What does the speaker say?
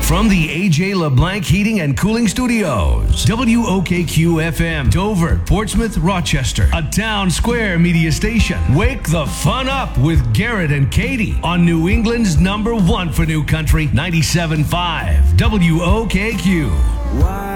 from the AJ LeBlanc Heating and Cooling Studios. WOKQ FM, Dover, Portsmouth, Rochester. A Town Square media station. Wake the fun up with Garrett and Katie on New England's number one for new country, 97.5 WOKQ. Why